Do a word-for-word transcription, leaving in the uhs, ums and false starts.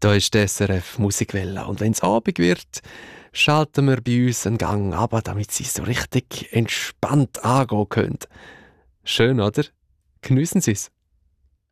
Da ist die S R F Musikwelle. Und wenn es Abend wird, schalten wir bei uns einen Gang ab, damit sie so richtig entspannt angehen können. Schön, oder? Geniessen Sie es.